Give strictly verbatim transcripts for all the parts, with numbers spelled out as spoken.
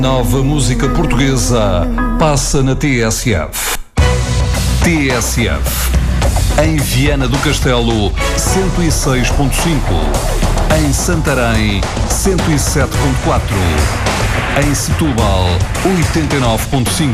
Nova música portuguesa passa na T S F. T S F. Em Viana do Castelo, cento e seis ponto cinco. Em Santarém, cento e sete ponto quatro. Em Setúbal, oitenta e nove ponto cinco.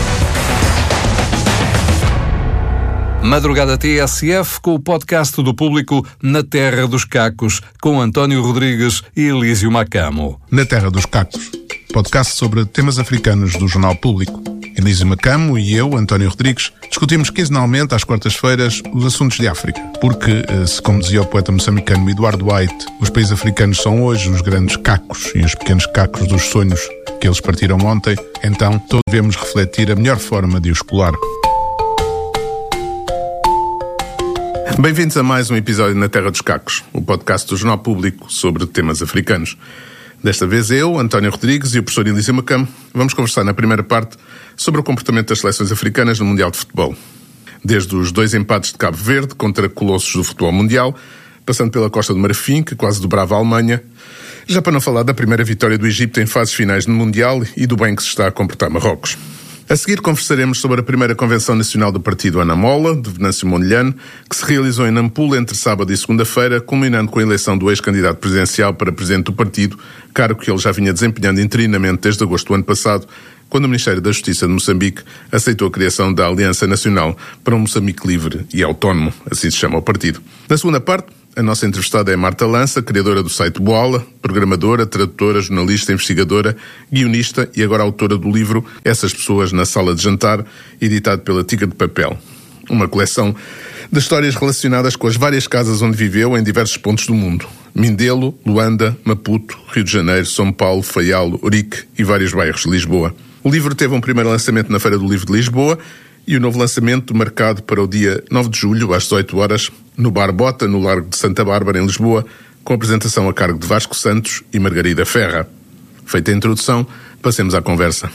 Madrugada T S F com o podcast do Público Na Terra dos Cacos, com António Rodrigues e Elísio Macamo. Na Terra dos Cacos, podcast sobre temas africanos do Jornal Público. Elísio Macamo e eu, António Rodrigues, discutimos quinzenalmente às quartas-feiras os assuntos de África. Porque, se como dizia o poeta moçambicano Eduardo White, os países africanos são hoje os grandes cacos e os pequenos cacos dos sonhos que eles partiram ontem, então todos devemos refletir a melhor forma de os colar. Bem-vindos a mais um episódio Na Terra dos Cacos, o podcast do Jornal Público sobre temas africanos. Desta vez eu, António Rodrigues e o professor Elísio Macamo vamos conversar na primeira parte sobre o comportamento das seleções africanas no Mundial de Futebol. Desde os dois empates de Cabo Verde contra colossos do futebol mundial, passando pela Costa do Marfim, que quase dobrava a Alemanha, já para não falar da primeira vitória do Egito em fases finais no Mundial e do bem que se está a comportar Marrocos. A seguir conversaremos sobre a primeira Convenção Nacional do Partido Anamola, de Venâncio Mondlane, que se realizou em Nampula entre sábado e segunda-feira, culminando com a eleição do ex-candidato presidencial para presidente do partido, cargo que ele já vinha desempenhando interinamente desde agosto do ano passado, quando o Ministério da Justiça de Moçambique aceitou a criação da Aliança Nacional para um Moçambique livre e autónomo, assim se chama o partido. Na segunda parte, a nossa entrevistada é Marta Lança, criadora do site Boala, programadora, tradutora, jornalista, investigadora, guionista e agora autora do livro Essas Pessoas na Sala de Jantar, editado pela Tica de Papel. Uma coleção de histórias relacionadas com as várias casas onde viveu em diversos pontos do mundo. Mindelo, Luanda, Maputo, Rio de Janeiro, São Paulo, Faial, Ourique e vários bairros de Lisboa. O livro teve um primeiro lançamento na Feira do Livro de Lisboa e o novo lançamento marcado para o dia nove de julho, às dezoito horas, no Bar Bota, no Largo de Santa Bárbara, em Lisboa, com apresentação a cargo de Vasco Santos e Margarida Ferra. Feita a introdução, passemos à conversa.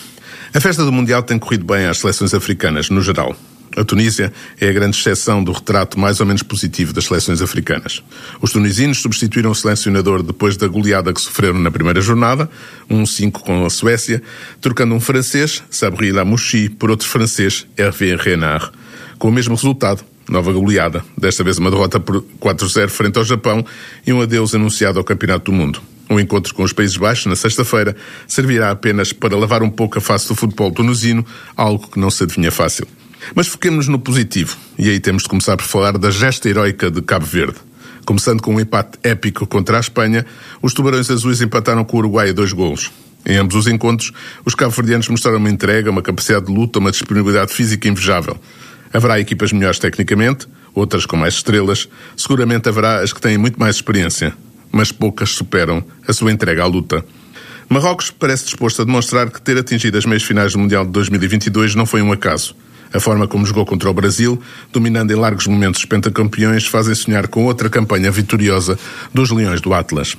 A festa do Mundial tem corrido bem às seleções africanas, no geral. A Tunísia é a grande exceção do retrato mais ou menos positivo das seleções africanas. Os tunisinos substituíram o selecionador depois da goleada que sofreram na primeira jornada, um cinco com a Suécia, trocando um francês, Sabri Lamouchi, por outro francês, Hervé Renard. Com o mesmo resultado, nova goleada, desta vez uma derrota por quatro a zero frente ao Japão e um adeus anunciado ao Campeonato do Mundo. O encontro com os Países Baixos, na sexta-feira, servirá apenas para lavar um pouco a face do futebol tunisino, algo que não se adivinha fácil. Mas foquemos-nos no positivo, e aí temos de começar por falar da gesta heroica de Cabo Verde. Começando com um empate épico contra a Espanha, os Tubarões Azuis empataram com o Uruguai a dois golos. Em ambos os encontros, os cabo-verdianos mostraram uma entrega, uma capacidade de luta, uma disponibilidade física invejável. Haverá equipas melhores tecnicamente, outras com mais estrelas, seguramente haverá as que têm muito mais experiência, mas poucas superam a sua entrega à luta. Marrocos parece disposto a demonstrar que ter atingido as meias finais do Mundial de dois mil e vinte e dois não foi um acaso. A forma como jogou contra o Brasil, dominando em largos momentos os pentacampeões, fazem sonhar com outra campanha vitoriosa dos Leões do Atlas.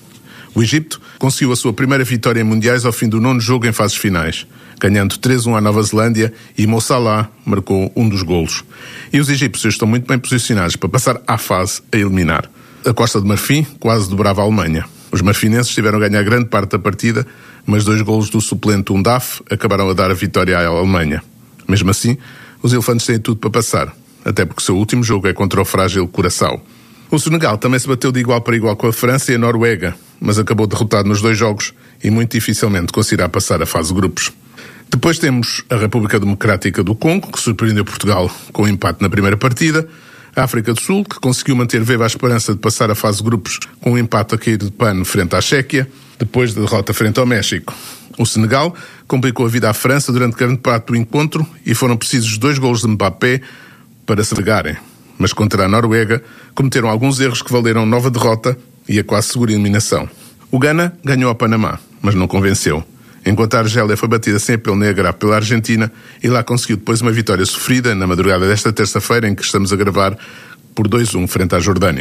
O Egito conseguiu a sua primeira vitória em mundiais ao fim do nono jogo em fases finais, ganhando três a um à Nova Zelândia, e Mo Salah marcou um dos golos. E os egípcios estão muito bem posicionados para passar à fase a eliminar. A Costa do Marfim quase dobrava a Alemanha. Os marfinenses tiveram a ganhar grande parte da partida, mas dois golos do suplente Undaf acabaram a dar a vitória à Alemanha. Mesmo assim, os elefantes têm tudo para passar, até porque o seu último jogo é contra o frágil Curaçao. O Senegal também se bateu de igual para igual com a França e a Noruega, mas acabou derrotado nos dois jogos e muito dificilmente conseguirá passar a fase de grupos. Depois temos a República Democrática do Congo, que surpreendeu Portugal com um empate na primeira partida, a África do Sul, que conseguiu manter viva a esperança de passar a fase de grupos com um empate a cair de pano frente à Chequia, depois da derrota frente ao México. O Senegal complicou a vida à França durante grande parte do encontro e foram precisos dois golos de Mbappé para se regarem. Mas contra a Noruega cometeram alguns erros que valeram nova derrota e a quase segura eliminação. O Ghana ganhou ao Panamá, mas não convenceu. Enquanto a Argélia foi batida sem apelo nem agravo pela Argentina e lá conseguiu depois uma vitória sofrida na madrugada desta terça-feira em que estamos a gravar por dois a um frente à Jordânia. Por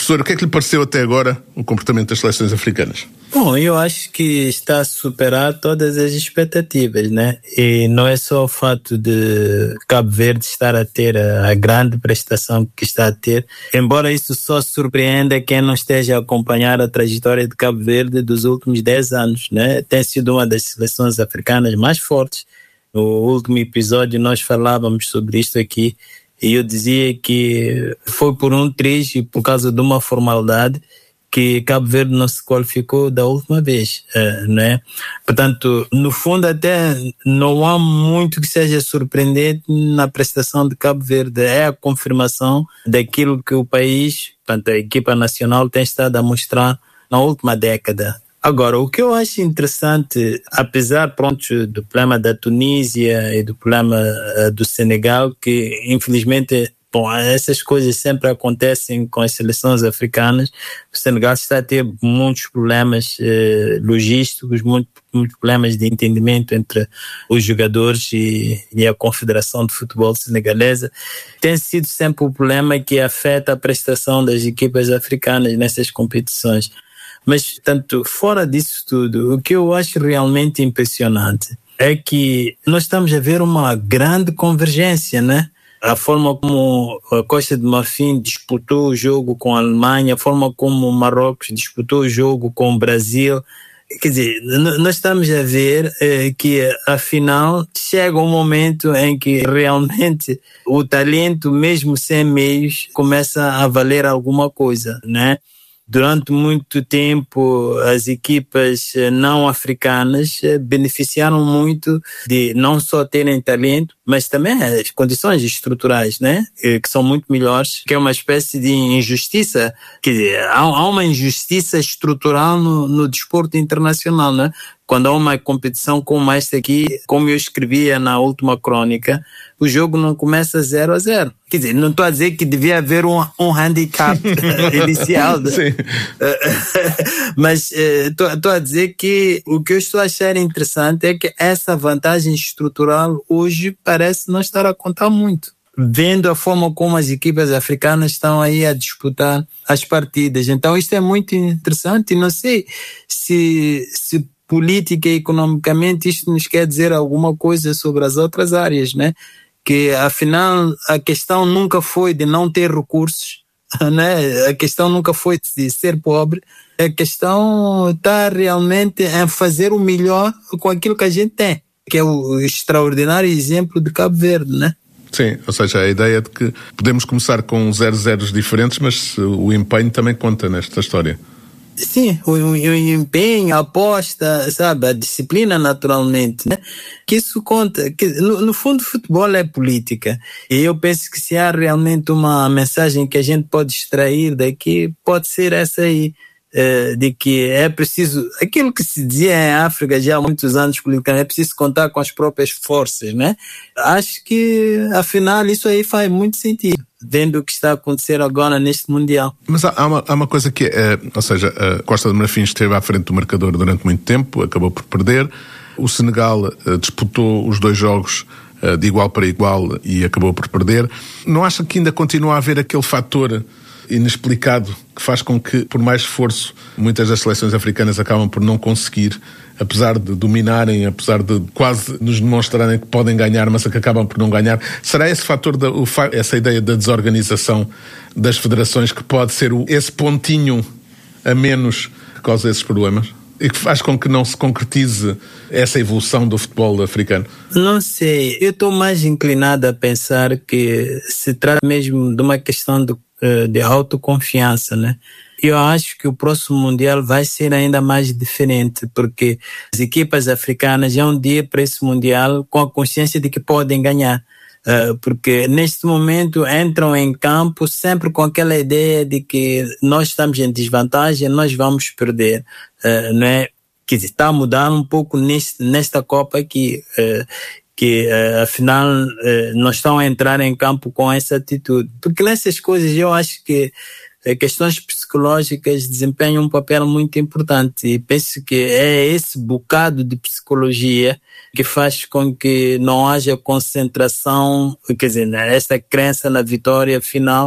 Professor, o que é que lhe pareceu até agora o comportamento das seleções africanas? Bom, eu acho que está a superar todas as expectativas, né? E não é só o fato de Cabo Verde estar a ter a, a grande prestação que está a ter, embora isso só surpreenda quem não esteja a acompanhar a trajetória de Cabo Verde dos últimos dez anos, né? Tem sido uma das seleções africanas mais fortes. No último episódio nós falávamos sobre isto aqui e eu dizia que foi por um triz e por causa de uma formalidade que Cabo Verde não se qualificou da última vez, uh, né? Portanto, no fundo até não há muito que seja surpreendente na prestação de Cabo Verde. É a confirmação daquilo que o país, portanto a equipa nacional tem estado a mostrar na última década. Agora, o que eu acho interessante, apesar pronto, do problema da Tunísia e do problema uh, do Senegal, que infelizmente, bom, essas coisas sempre acontecem com as seleções africanas. O Senegal está a ter muitos problemas uh, logísticos, muito, muitos problemas de entendimento entre os jogadores e, e a Confederação de Futebol Senegalesa. Tem sido sempre o problema que afeta a prestação das equipas africanas nessas competições. Mas, tanto fora disso tudo, o que eu acho realmente impressionante é que nós estamos a ver uma grande convergência, né? A forma como a Costa de Marfim disputou o jogo com a Alemanha, a forma como o Marrocos disputou o jogo com o Brasil. Quer dizer, nós estamos a ver eh, que, afinal, chega um momento em que realmente o talento, mesmo sem meios, começa a valer alguma coisa, né? Durante muito tempo, as equipas não africanas beneficiaram muito de não só terem talento, mas também as condições estruturais, né? Que são muito melhores, que é uma espécie de injustiça. Quer dizer, há uma injustiça estrutural no, no desporto internacional, né? Quando há uma competição como esta aqui, como eu escrevia na última crônica, o jogo não começa zero a zero. Quer dizer, não estou a dizer que devia haver um, um handicap inicial. Sim. Mas estou a dizer que o que eu estou a achar interessante é que essa vantagem estrutural hoje parece não estar a contar muito, vendo a forma como as equipas africanas estão aí a disputar as partidas. Então isto é muito interessante e não sei se... se política e economicamente isto nos quer dizer alguma coisa sobre as outras áreas, né? Que afinal a questão nunca foi de não ter recursos, né? A questão nunca foi de ser pobre, a questão está realmente em fazer o melhor com aquilo que a gente tem, que é o extraordinário exemplo de Cabo Verde, né? Sim, ou seja, a ideia de que podemos começar com zero zeros diferentes, mas o empenho também conta nesta história. Sim, o, o empenho, a aposta, sabe, a disciplina naturalmente, né? Que isso conta. Que, no, no fundo, o futebol é política. E eu penso que se há realmente uma mensagem que a gente pode extrair daqui, pode ser essa aí, eh, de que é preciso, aquilo que se dizia em África já há muitos anos, é preciso contar com as próprias forças, né? Acho que, afinal, isso aí faz muito sentido, vendo o que está a acontecer agora neste Mundial. Mas há, há, uma, há uma coisa que é, ou seja, a Costa de Marfim esteve à frente do marcador durante muito tempo, acabou por perder. O Senegal uh, disputou os dois jogos uh, de igual para igual e acabou por perder. Não acha que ainda continua a haver aquele fator inexplicado que faz com que, por mais esforço, muitas das seleções africanas acabam por não conseguir, apesar de dominarem, apesar de quase nos demonstrarem que podem ganhar, mas que acabam por não ganhar? Será esse fator, da, o, essa ideia da desorganização das federações que pode ser o, esse pontinho a menos que causa esses problemas? E que faz com que não se concretize essa evolução do futebol africano? Não sei, eu estou mais inclinado a pensar que se trata mesmo de uma questão de, de autoconfiança, né? Eu acho que o próximo Mundial vai ser ainda mais diferente, porque as equipas africanas já um dia para esse Mundial com a consciência de que podem ganhar. Uh, porque neste momento entram em campo sempre com aquela ideia de que nós estamos em desvantagem, nós vamos perder, uh, não é? Quer dizer, está a mudar um pouco neste, nesta Copa aqui, uh, que uh, afinal uh, não estão a entrar em campo com essa atitude, porque nessas coisas eu acho que uh, questões psicológicas desempenham um papel muito importante e penso que é esse bocado de psicologia que faz com que não haja concentração, quer dizer, essa crença na vitória final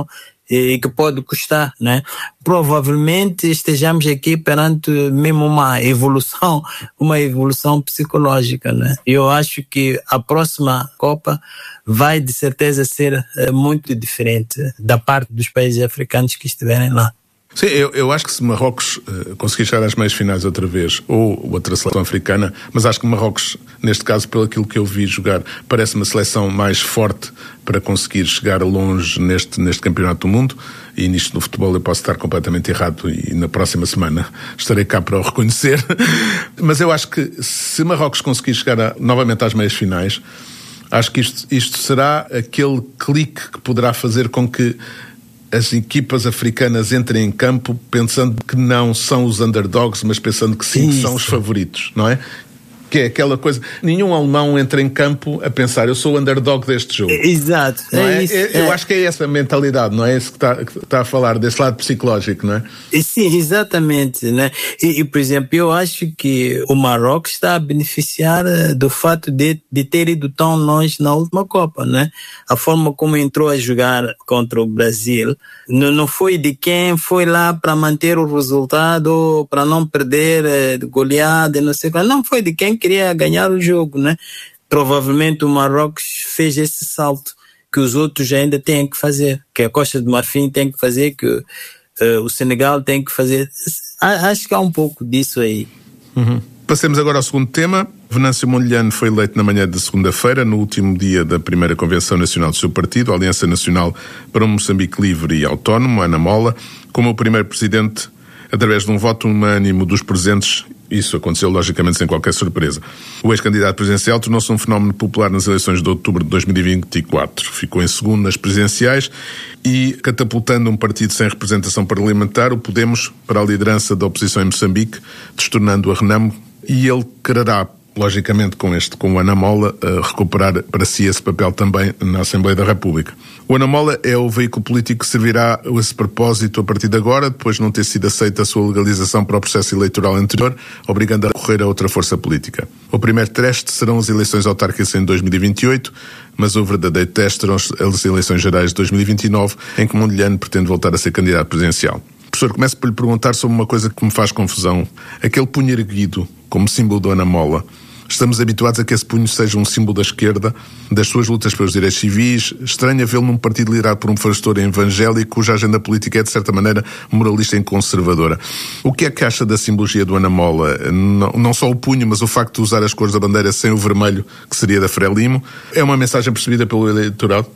e que pode custar, né? Provavelmente estejamos aqui perante mesmo uma evolução, uma evolução psicológica, né? Eu acho que a próxima Copa vai de certeza ser é, muito diferente da parte dos países africanos que estiverem lá. Sim, eu, eu acho que se Marrocos uh, conseguir chegar às meias finais outra vez, ou outra seleção africana, mas acho que Marrocos, neste caso, pelo aquilo que eu vi jogar, parece uma seleção mais forte para conseguir chegar longe neste, neste campeonato do mundo, e nisto no futebol eu posso estar completamente errado e na próxima semana estarei cá para o reconhecer. Mas eu acho que se Marrocos conseguir chegar a, novamente às meias finais, acho que isto, isto será aquele clique que poderá fazer com que as equipas africanas entrem em campo pensando que não são os underdogs, mas pensando que sim, que são os favoritos, não é? Que é aquela coisa, nenhum alemão entra em campo a pensar, eu sou o underdog deste jogo. Exato. Não é? É isso, eu é. acho que é essa a mentalidade, não é? Isso que está, que está a falar, desse lado psicológico, não é? Sim, exatamente, né? E, e, por exemplo, eu acho que o Marrocos está a beneficiar do fato de, de ter ido tão longe na última Copa, né? A forma como entrou a jogar contra o Brasil não, não foi de quem foi lá para manter o resultado, para não perder de goleada, não sei o que, não foi de quem queria ganhar o jogo, né? Provavelmente o Marrocos fez esse salto que os outros ainda têm que fazer, que a Costa do Marfim tem que fazer, que uh, o Senegal tem que fazer. Acho que há um pouco disso aí. Uhum. Passemos agora ao segundo tema. Venâncio Mondlane foi eleito na manhã de segunda-feira, no último dia da primeira Convenção Nacional do seu partido, a Aliança Nacional para um Moçambique Livre e Autónomo, Anamola, como o primeiro presidente através de um voto unânime dos presentes. Isso aconteceu, logicamente, sem qualquer surpresa. O ex-candidato presidencial tornou-se um fenómeno popular nas eleições de outubro de dois mil e vinte e quatro. Ficou em segundo nas presidenciais e, catapultando um partido sem representação parlamentar, o Podemos, para a liderança da oposição em Moçambique, destornando a Renamo, e ele quererá, logicamente, com este, com o Anamola, recuperar para si esse papel também na Assembleia da República. O Anamola é o veículo político que servirá a esse propósito a partir de agora, depois de não ter sido aceita a sua legalização para o processo eleitoral anterior, obrigando a recorrer a outra força política. O primeiro teste serão as eleições autárquicas em dois mil e vinte e oito, mas o verdadeiro teste serão as eleições gerais de dois mil e vinte e nove, em que Mondlane pretende voltar a ser candidato presidencial. Professor, começo por lhe perguntar sobre uma coisa que me faz confusão. Aquele punho erguido, como símbolo do Anamola. Estamos habituados a que esse punho seja um símbolo da esquerda, das suas lutas pelos direitos civis. Estranha vê-lo num partido liderado por um pastor evangélico, cuja agenda política é, de certa maneira, moralista e conservadora. O que é que acha da simbologia do Anamola? Não, não só o punho, mas o facto de usar as cores da bandeira sem o vermelho, que seria da Frelimo. É uma mensagem percebida pelo eleitorado?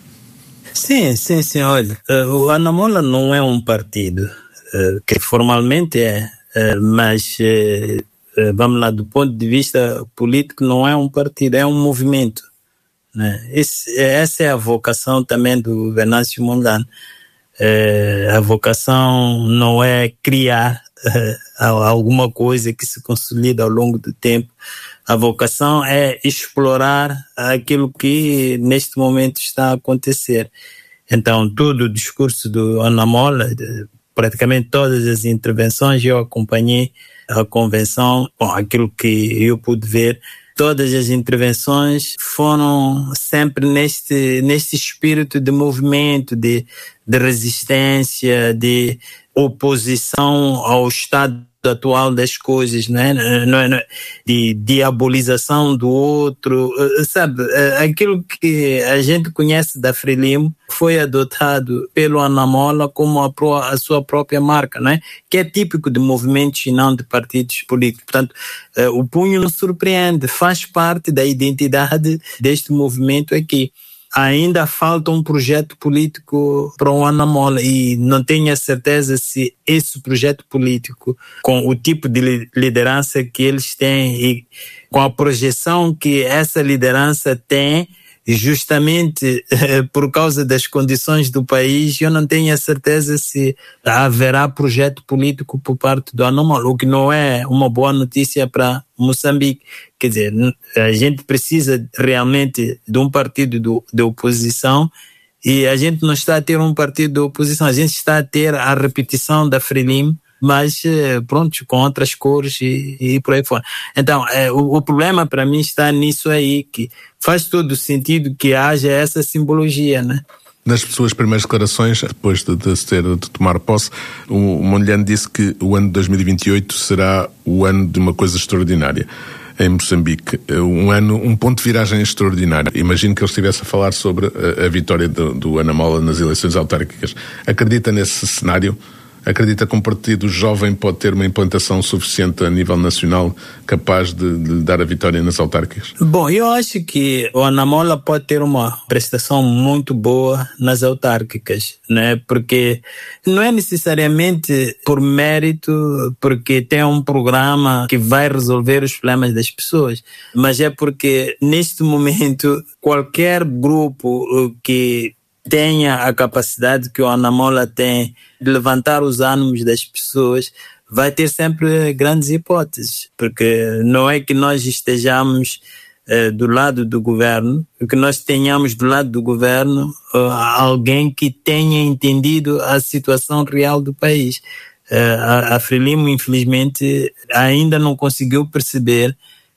Sim, sim, sim. Olha, o Anamola não é um partido, que formalmente é, mas... vamos lá, do ponto de vista político, não é um partido, é um movimento, né? Esse, essa é a vocação também do Venâncio Mondlane. É, a vocação não é criar é, alguma coisa que se consolida ao longo do tempo. A vocação é explorar aquilo que neste momento está a acontecer. Então, todo o discurso do Anamola, praticamente todas as intervenções, eu acompanhei a convenção, bom, aquilo que eu pude ver, todas as intervenções foram sempre neste, neste espírito de movimento, de, de resistência, de oposição ao estado atual das coisas, não é? Não é, não é? De diabolização do outro, sabe? Aquilo que a gente conhece da Frelimo foi adotado pelo Anamola como a, pro, a sua própria marca, não é? Que é típico de movimentos e não de partidos políticos. Portanto, o punho não surpreende, faz parte da identidade deste movimento aqui. Ainda falta um projeto político para o Anamola e não tenho a certeza se esse projeto político, com o tipo de liderança que eles têm e com a projeção que essa liderança tem, justamente eh, por causa das condições do país, eu não tenho a certeza se haverá projeto político por parte do Anamola, o que não é uma boa notícia para Moçambique. Quer dizer, a gente precisa realmente de um partido do, de oposição e a gente não está a ter um partido de oposição, a gente está a ter a repetição da Frelimo, mas pronto, com outras cores e, e por aí fora. Então, é, o, o problema para mim está nisso aí, que faz todo sentido que haja essa simbologia, né? Nas suas primeiras declarações, depois de, de, ter, de tomar posse, o Mondlane disse que o ano de dois mil e vinte e oito será o ano de uma coisa extraordinária em Moçambique. Um ano, um ponto de viragem extraordinário. Imagino que ele estivesse a falar sobre a, a vitória do, do Anamola nas eleições autárquicas. Acredita nesse cenário? Acredita que um partido jovem pode ter uma implantação suficiente a nível nacional capaz de, de dar a vitória nas autárquicas? Bom, eu acho que o Anamola pode ter uma prestação muito boa nas autárquicas, né? Porque não é necessariamente por mérito, porque tem um programa que vai resolver os problemas das pessoas, mas é porque neste momento qualquer grupo que tenha a capacidade que o Anamola tem de levantar os ânimos das pessoas, vai ter sempre grandes hipóteses, porque não é que nós estejamos eh, do lado do governo, que nós tenhamos do lado do governo uh, alguém que tenha entendido a situação real do país. Uh, a, a Frelimo, infelizmente, ainda não conseguiu perceber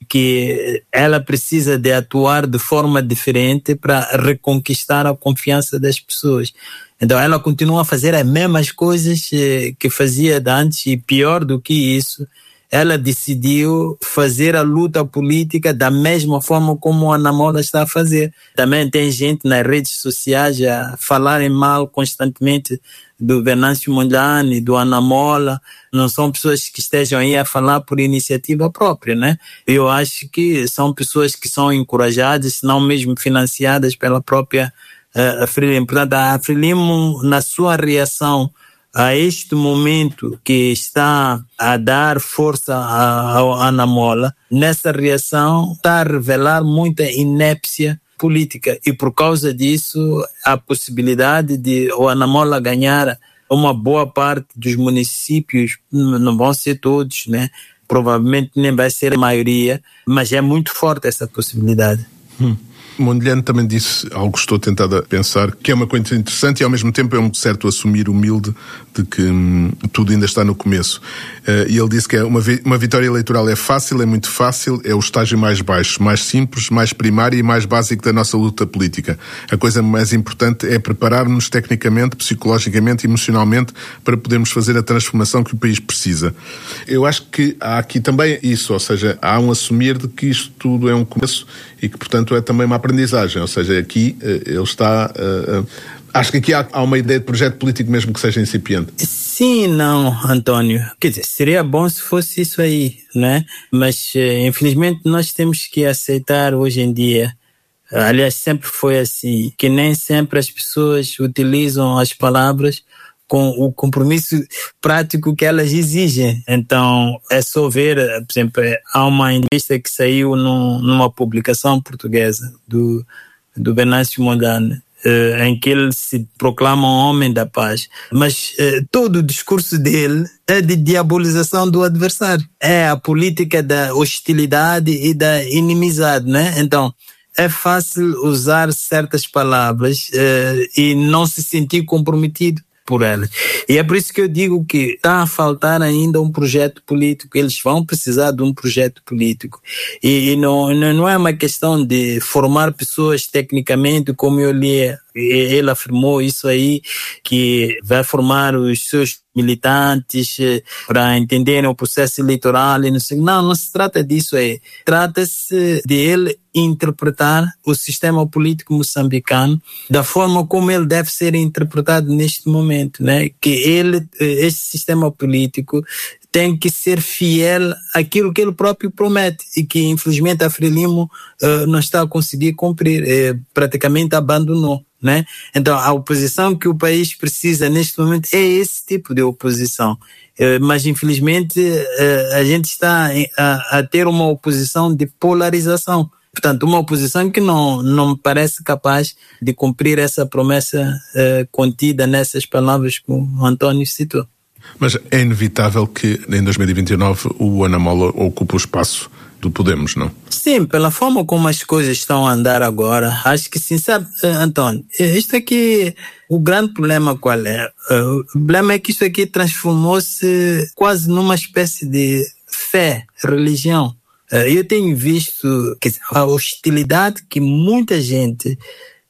que ela precisa de atuar de forma diferente para reconquistar a confiança das pessoas. Então ela continua a fazer as mesmas coisas que fazia de antes, e pior do que isso, ela decidiu fazer a luta política da mesma forma como a Anamola está a fazer. Também tem gente nas redes sociais a falarem mal constantemente do Venâncio Mondlane, do Anamola. Não são pessoas que estejam aí a falar por iniciativa própria, né? Eu acho que são pessoas que são encorajadas, se não mesmo financiadas pela própria uh, Frelimo. Portanto, a Frelimo, na sua reação a este momento que está a dar força ao Anamola, nessa reação está a revelar muita inépcia política, e por causa disso a possibilidade de o Anamola ganhar uma boa parte dos municípios, não vão ser todos, né? Provavelmente nem vai ser a maioria, mas é muito forte essa possibilidade. Hum. Mondlane também disse algo que estou tentado a pensar, que é uma coisa interessante e ao mesmo tempo é um certo assumir humilde de que hum, tudo ainda está no começo. Uh, e ele disse que é uma, vi- uma vitória eleitoral é fácil, é muito fácil, é o estágio mais baixo, mais simples, mais primário e mais básico da nossa luta política. A coisa mais importante é preparar-nos tecnicamente, psicologicamente e emocionalmente para podermos fazer a transformação que o país precisa. Eu acho que há aqui também isso, ou seja, há um assumir de que isto tudo é um começo e que, portanto, é também uma aprendizagem. Ou seja, aqui ele está... Uh, uh, acho que aqui há, há uma ideia de projeto político mesmo que seja incipiente. Sim, não, António. Quer dizer, seria bom se fosse isso aí, né? Mas, infelizmente, nós temos que aceitar hoje em dia, aliás, sempre foi assim, que nem sempre as pessoas utilizam as palavras com o compromisso prático que elas exigem. Então, é só ver, por exemplo, há uma entrevista que saiu num, numa publicação portuguesa do, do Venâncio Mondlane, eh, em que ele se proclama um homem da paz. Mas eh, todo o discurso dele é de diabolização do adversário. É a política da hostilidade e da inimizade, né? Então, é fácil usar certas palavras eh, e não se sentir comprometido por elas. E é por isso que eu digo que está a faltar ainda um projeto político. Eles vão precisar de um projeto político. E, e não, não é uma questão de formar pessoas tecnicamente, como eu li, ele afirmou isso aí, que vai formar os seus militantes para entenderem o processo eleitoral. E não, sei. não, não se trata disso aí. Trata-se de ele interpretar o sistema político moçambicano da forma como ele deve ser interpretado neste momento, né? Que ele, esse sistema político tem que ser fiel àquilo que ele próprio promete e que, infelizmente, a Frelimo uh, não está a conseguir cumprir, eh, praticamente abandonou, né? Então, a oposição que o país precisa neste momento é esse tipo de oposição. Eh, mas, infelizmente, eh, a gente está a, a ter uma oposição de polarização. Portanto, uma oposição que não, não me parece capaz de cumprir essa promessa eh, contida nessas palavras que o António citou. Mas é inevitável que em dois mil e vinte e nove o Anamola ocupe o espaço do Podemos, não? Sim, pela forma como as coisas estão a andar agora, acho que sim. Sabe, António, isto aqui, o grande problema qual é? O problema é que isto aqui transformou-se quase numa espécie de fé, religião. Eu tenho visto, quer dizer, a hostilidade que muita gente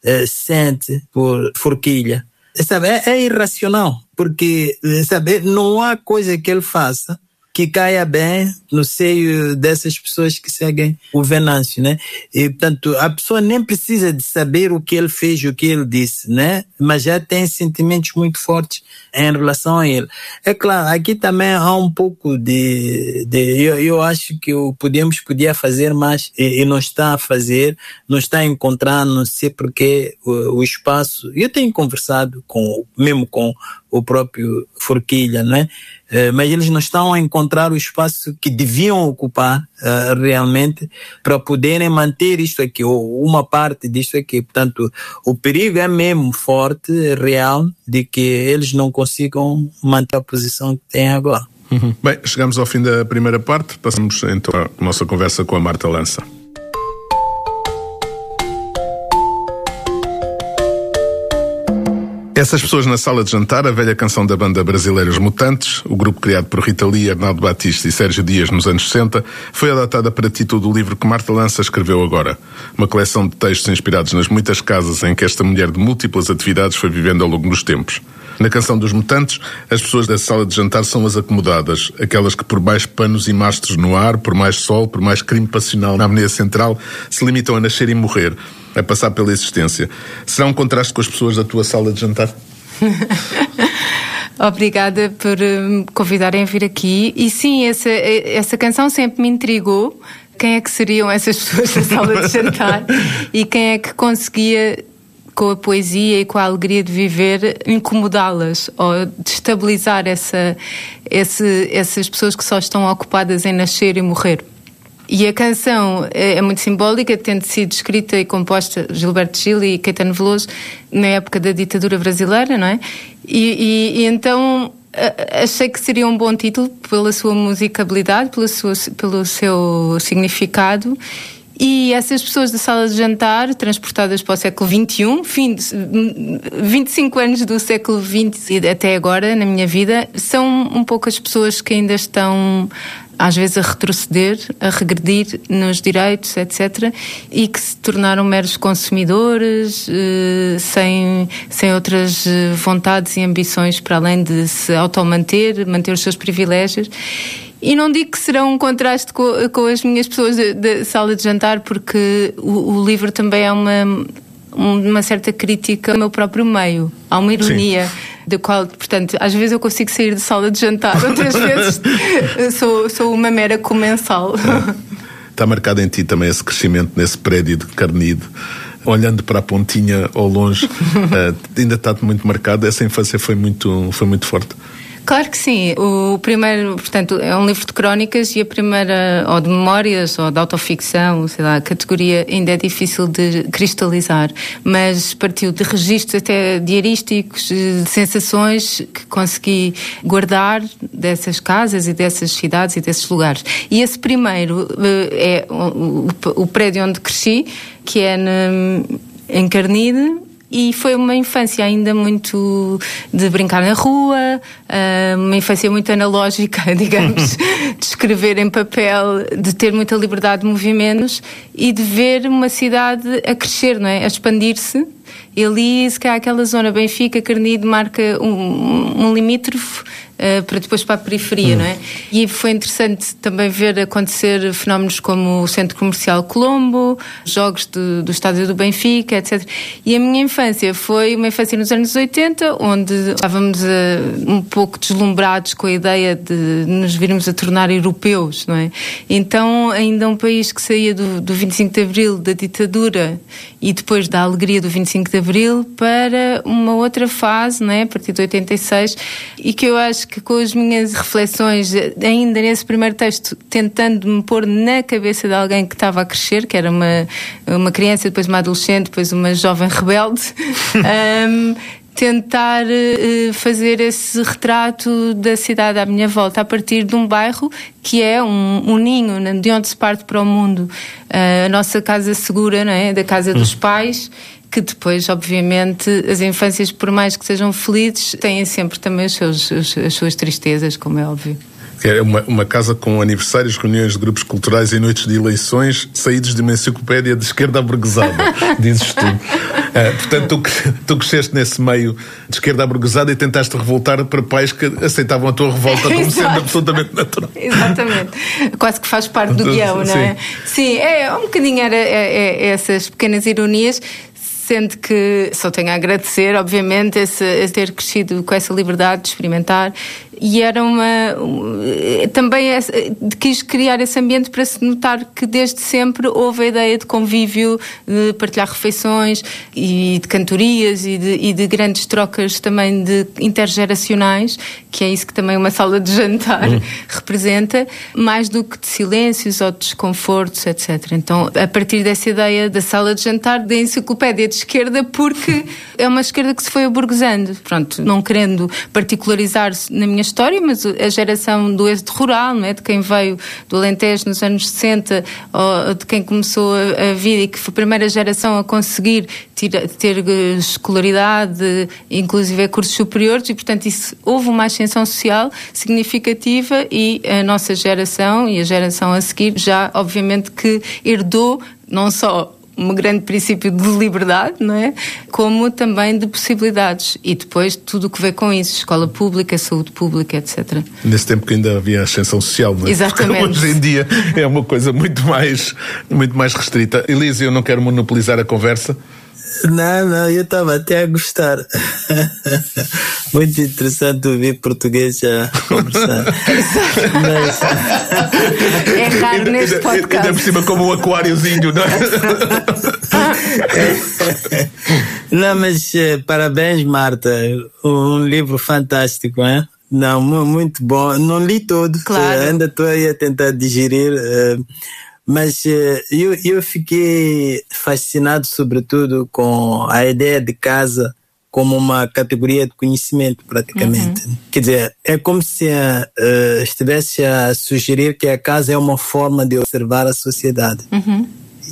uh, sente por Forquilha. Sabe, é, é irracional, porque sabe, não há coisa que ele faça que caia bem no seio dessas pessoas que seguem o Venâncio, né? E, portanto, a pessoa nem precisa de saber o que ele fez, o que ele disse, né? Mas já tem sentimentos muito fortes em relação a ele. É claro, aqui também há um pouco de... de eu, eu acho que o Podemos podia fazer mais e, e não está a fazer, não está a encontrar, não sei porquê, o, o espaço. Eu tenho conversado com, mesmo com o próprio Forquilha, né? Uh, mas eles não estão a encontrar o espaço que deviam ocupar uh, realmente para poderem manter isto aqui, ou uma parte disto aqui. Portanto, o perigo é mesmo forte, real, de que eles não consigam manter a posição que têm agora. Uhum. Bem, chegamos ao fim da primeira parte, passamos então à nossa conversa com a Marta Lança. Essas pessoas na sala de jantar, a velha canção da banda brasileira Os Mutantes, o grupo criado por Rita Lee, Arnaldo Batista e Sérgio Dias nos anos sessenta, foi adotada para título do livro que Marta Lança escreveu agora. Uma coleção de textos inspirados nas muitas casas em que esta mulher de múltiplas atividades foi vivendo ao longo dos tempos. Na canção dos Mutantes, as pessoas da sala de jantar são as acomodadas, aquelas que por mais panos e mastros no ar, por mais sol, por mais crime passional na Avenida Central, se limitam a nascer e morrer, a passar pela existência. Será um contraste com as pessoas da tua sala de jantar? Obrigada por me convidarem a vir aqui. E sim, essa, essa canção sempre me intrigou. Quem é que seriam essas pessoas da sala de jantar? E quem é que conseguia, com a poesia e com a alegria de viver, incomodá-las ou destabilizar essa, esse, essas pessoas que só estão ocupadas em nascer e morrer. E a canção é, é muito simbólica, tendo sido escrita e composta Gilberto Gil e Caetano Veloso na época da ditadura brasileira, não é? E, e, e então achei que seria um bom título pela sua musicabilidade, pela sua, pelo seu significado. E essas pessoas da sala de jantar, transportadas para o século vinte e um, fim de vinte e cinco anos do século vinte e até agora, na minha vida, são um pouco as pessoas que ainda estão, às vezes, a retroceder, a regredir nos direitos, etcétera, e que se tornaram meros consumidores, eh, sem, sem outras vontades e ambições para além de se automanter, manter os seus privilégios. E não digo que será um contraste com, com as minhas pessoas da sala de jantar, porque o, o livro também é uma, uma certa crítica ao meu próprio meio. Há uma ironia, sim, da qual, portanto, às vezes eu consigo sair de sala de jantar, outras vezes sou, sou uma mera comensal. É. Está marcado em ti também esse crescimento nesse prédio de Carnide. Olhando para a pontinha ao longe, uh, ainda está muito marcado. Essa infância foi muito, foi muito forte. Claro que sim. O primeiro, portanto, é um livro de crónicas e a primeira, ou de memórias, ou de autoficção, sei lá, a categoria ainda é difícil de cristalizar, mas partiu de registros até diarísticos, de sensações que consegui guardar dessas casas e dessas cidades e desses lugares. E esse primeiro é o, o, o prédio onde cresci, que é na, em Carnide. E foi uma infância ainda muito de brincar na rua, uma infância muito analógica, digamos, de escrever em papel, de ter muita liberdade de movimentos e de ver uma cidade a crescer, não é? A expandir-se. E ali, se calhar, aquela zona Benfica, Carnide, marca um, um limítrofe uh, para depois para a periferia, hum. não é? E foi interessante também ver acontecer fenómenos como o Centro Comercial Colombo, jogos de, do estádio do Benfica, etcétera. E a minha infância foi uma infância nos anos oitenta, onde estávamos uh, um pouco deslumbrados com a ideia de nos virmos a tornar europeus, não é? Então, ainda um país que saía do, do vinte e cinco de Abril, da ditadura, e depois da alegria do vinte e cinco de Abril, para uma outra fase, não é? A partir de oitenta e seis, e que eu acho que com as minhas reflexões, ainda nesse primeiro texto, tentando me pôr na cabeça de alguém que estava a crescer, que era uma, uma criança, depois uma adolescente, depois uma jovem rebelde, um, tentar uh, fazer esse retrato da cidade à minha volta a partir de um bairro que é um, um ninho, né, de onde se parte para o mundo. Uh, a nossa casa segura, não é? Da casa dos pais, que depois, obviamente, as infâncias, por mais que sejam felizes, têm sempre também os seus, os, as suas tristezas, como é óbvio. É uma, uma casa com aniversários, reuniões de grupos culturais e noites de eleições, saídos de uma enciclopédia de esquerda aburguesada, dizes tu. Uh, portanto, tu, tu cresceste nesse meio de esquerda aburguesada e tentaste revoltar para pais que aceitavam a tua revolta como sendo absolutamente natural. Exatamente. Quase que faz parte do guião, não é? Sim, é um bocadinho era, é, é, essas pequenas ironias. Sendo que só tenho a agradecer, obviamente, esse, esse ter crescido com essa liberdade de experimentar. E era uma... Também esse, quis criar esse ambiente para se notar que desde sempre houve a ideia de convívio, de partilhar refeições e de cantorias e de, e de grandes trocas também de intergeracionais, que é isso que também uma sala de jantar hum. representa, mais do que de silêncios ou de desconfortos, etcétera. Então, a partir dessa ideia da sala de jantar, da enciclopédia de esquerda, porque é uma esquerda que se foi aburguesando. Pronto, não querendo particularizar-se na minha história, mas a geração do êxodo rural, não é? De quem veio do Alentejo nos anos sessenta, ou de quem começou a, a vida e que foi a primeira geração a conseguir ter, ter escolaridade, inclusive cursos superiores, e portanto isso, houve uma ascensão social significativa e a nossa geração e a geração a seguir já, obviamente, que herdou não só um grande princípio de liberdade, não é? Como também de possibilidades. E depois tudo o que vem com isso, escola pública, saúde pública, etcétera. Nesse tempo que ainda havia ascensão social, não é? Exatamente. Porque hoje em dia é uma coisa muito mais, muito mais restrita. Elisa, eu não quero monopolizar a conversa. Não, não, eu estava até a gostar. Muito interessante ouvir português a conversar. Mas... É raro neste podcast. Ainda por cima como um aquáriozinho, não é? Não, mas parabéns, Marta. Um livro fantástico, hein? Não, muito bom. Não li todo. Claro. Ainda estou aí a tentar digerir. Mas eu, eu fiquei fascinado, sobretudo, com a ideia de casa como uma categoria de conhecimento, praticamente. Uhum. Quer dizer, é como se uh, estivesse a sugerir que a casa é uma forma de observar a sociedade. Uhum.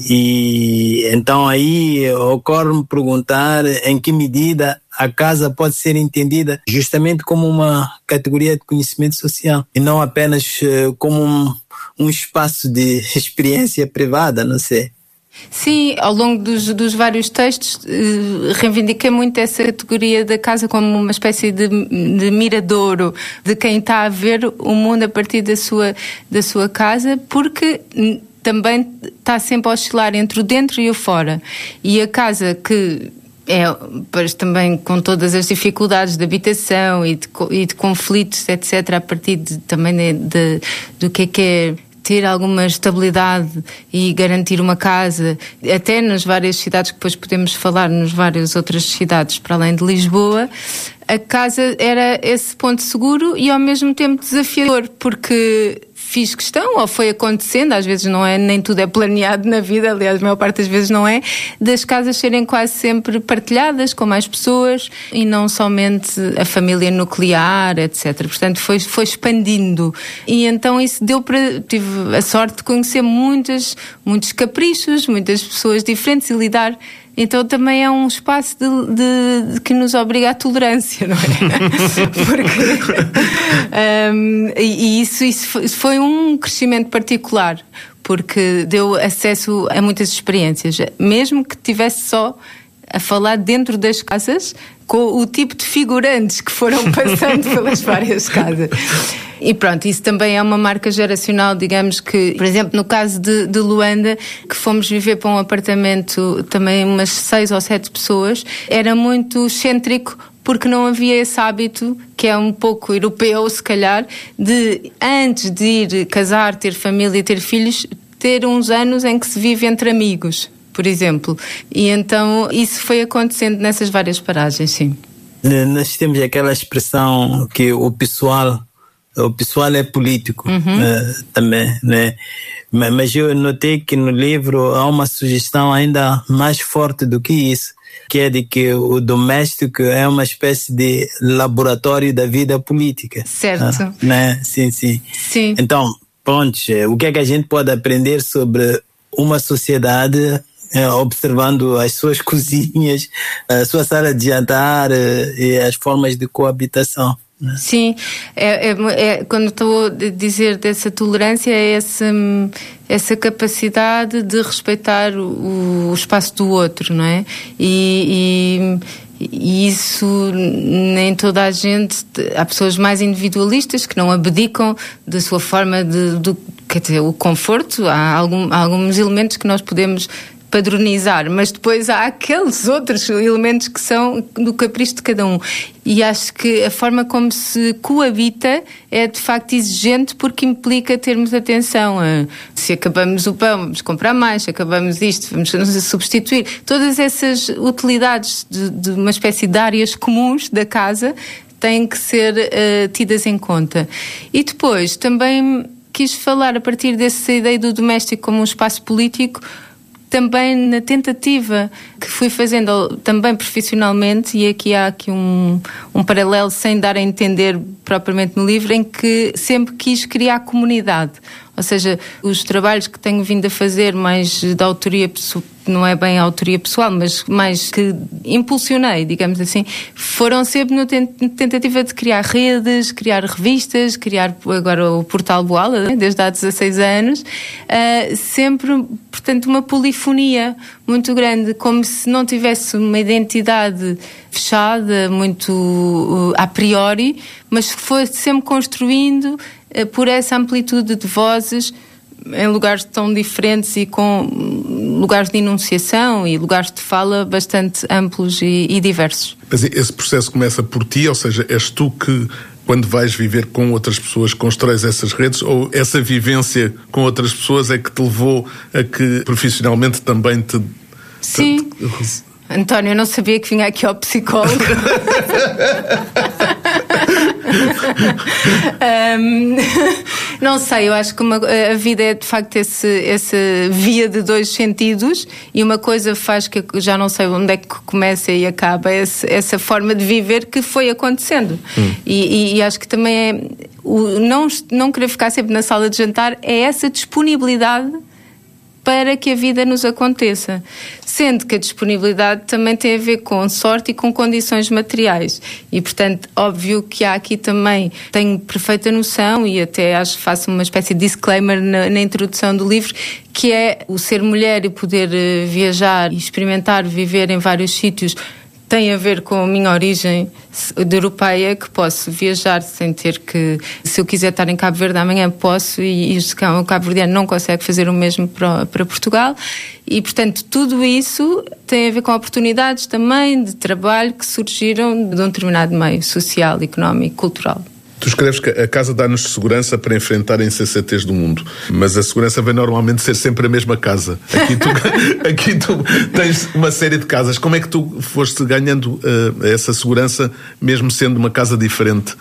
E então aí ocorre-me perguntar em que medida a casa pode ser entendida justamente como uma categoria de conhecimento social e não apenas uh, como um um espaço de experiência privada, não sei. Sim, ao longo dos, dos vários textos eh, reivindiquei muito essa categoria da casa como uma espécie de, de miradouro de quem está a ver o mundo a partir da sua, da sua casa, porque também está sempre a oscilar entre o dentro e o fora. E a casa que... É, pois também com todas as dificuldades de habitação e de, e de conflitos, etcétera, a partir de, também de, de, do que é que é ter alguma estabilidade e garantir uma casa, até nas várias cidades que depois podemos falar, nas várias outras cidades para além de Lisboa, a casa era esse ponto seguro e ao mesmo tempo desafiador, porque fiz questão, ou foi acontecendo, às vezes não é, nem tudo é planeado na vida, aliás, a maior parte das vezes não é, das casas serem quase sempre partilhadas com mais pessoas e não somente a família nuclear, etcétera. Portanto, foi, foi expandindo. E então isso deu para... Tive a sorte de conhecer muitas, muitos caprichos, muitas pessoas diferentes e lidar... Então também é um espaço de, de, de que nos obriga à tolerância, não é? Porque, um, e isso, isso foi um crescimento particular, porque deu acesso a muitas experiências, mesmo que tivesse só a falar dentro das casas, com o tipo de figurantes que foram passando pelas várias casas. E pronto, isso também é uma marca geracional, digamos que, por exemplo, no caso de, de Luanda, que fomos viver para um apartamento, também umas seis ou sete pessoas, era muito excêntrico, porque não havia esse hábito, que é um pouco europeu, se calhar, de antes de ir casar, ter família e ter filhos, ter uns anos em que se vive entre amigos, por exemplo. E então isso foi acontecendo nessas várias paragens, sim. Nós temos aquela expressão que o pessoal... O pessoal é político, uhum. uh, também, né? Mas, mas eu notei que no livro há uma sugestão ainda mais forte do que isso, que é de que o doméstico é uma espécie de laboratório da vida política. Certo. Uh, né? Sim, sim. Sim. Então, pronto, o que é que a gente pode aprender sobre uma sociedade é, observando as suas cozinhas, a sua sala de jantar e as formas de coabitação? Sim, é, é, é, quando estou a dizer dessa tolerância, é essa, essa capacidade de respeitar o, o espaço do outro, não é? E, e, e isso nem toda a gente... Há pessoas mais individualistas que não abdicam da sua forma de... de quer dizer, o conforto, há, algum, há alguns elementos que nós podemos padronizar, mas depois há aqueles outros elementos que são do capricho de cada um. E acho que a forma como se coabita é de facto exigente, porque implica termos atenção a, se acabamos o pão, vamos comprar mais, se acabamos isto, vamos substituir. Todas essas utilidades de, de uma espécie de áreas comuns da casa têm que ser uh, tidas em conta. E depois também quis falar a partir dessa ideia do doméstico como um espaço político, também na tentativa que fui fazendo também profissionalmente, e aqui há aqui um, um paralelo sem dar a entender propriamente no livro, em que sempre quis criar comunidade. Ou seja, os trabalhos que tenho vindo a fazer mais de autoria pessoal, não é bem autoria pessoal, mas mais que impulsionei, digamos assim, foram sempre na tentativa de criar redes, criar revistas, criar agora o Portal Boala, desde há dezasseis anos, uh, sempre, portanto, uma polifonia muito grande, como se não tivesse uma identidade fechada, muito uh, a priori, mas que fosse sempre construindo uh, por essa amplitude de vozes em lugares tão diferentes e com lugares de enunciação e lugares de fala bastante amplos e, e diversos. Mas esse processo começa por ti, ou seja, és tu que, quando vais viver com outras pessoas, constróis essas redes, ou essa vivência com outras pessoas é que te levou a que profissionalmente também te... Sim. Te... António, eu não sabia que vinha aqui ao psicólogo. um, não sei, eu acho que uma, a vida é de facto esse, essa via de dois sentidos, e uma coisa faz que eu já não sei onde é que começa e acaba esse, essa forma de viver que foi acontecendo. Hum. E, e, e acho que também é o não, não querer ficar sempre na sala de jantar, é essa disponibilidade para que a vida nos aconteça. Sendo que a disponibilidade também tem a ver com sorte e com condições materiais. E, portanto, óbvio que há aqui também, tenho perfeita noção, e até acho que faço uma espécie de disclaimer na, na introdução do livro, que é o ser mulher e poder uh, viajar e experimentar viver em vários sítios, tem a ver com a minha origem de europeia, que posso viajar sem ter que... Se eu quiser estar em Cabo Verde amanhã, posso, e, e o cabo-verdiano não consegue fazer o mesmo para, para Portugal. E, portanto, tudo isso tem a ver com oportunidades também de trabalho que surgiram de um determinado meio social, económico, cultural. Tu escreves que a casa dá-nos segurança para enfrentar a insensatez do mundo, mas a segurança vem normalmente ser sempre a mesma casa. Aqui tu, aqui tu tens uma série de casas. Como é que tu foste ganhando uh, essa segurança, mesmo sendo uma casa diferente?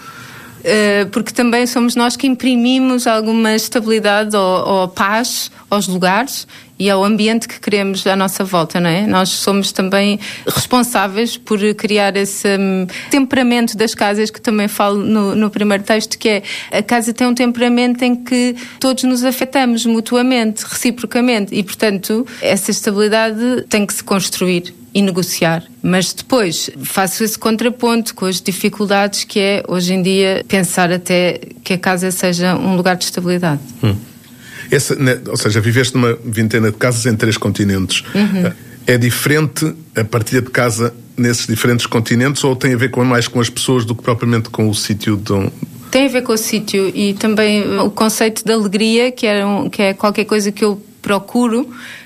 Uh, porque também somos nós que imprimimos alguma estabilidade ou, ou paz aos lugares e ao ambiente que queremos à nossa volta, não é? Nós somos também responsáveis por criar esse um, temperamento das casas, que também falo no, no primeiro texto, que é: a casa tem um temperamento em que todos nos afetamos mutuamente, reciprocamente, e, portanto, essa estabilidade tem que se construir e negociar. Mas depois faço esse contraponto com as dificuldades que é, hoje em dia, pensar até que a casa seja um lugar de estabilidade. Hum. Essa, né, ou seja, viveste numa vintena de casas em três continentes. Uhum. É diferente a partilha de casa nesses diferentes continentes, ou tem a ver com, mais com as pessoas do que propriamente com o sítio de onde... Tem a ver com o sítio, e também o conceito de alegria, que é, um, que é qualquer coisa que eu procuro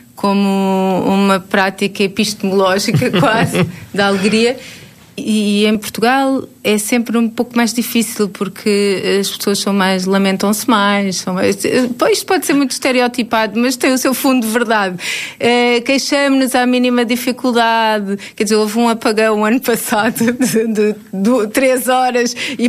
como uma prática epistemológica quase da alegria. E em Portugal é sempre um pouco mais difícil, porque as pessoas são mais, lamentam-se mais, são mais, isto pode ser muito estereotipado, mas tem o seu fundo de verdade. É, queixamos-nos à mínima dificuldade. Quer dizer, houve um apagão ano passado de, de, de, de três horas e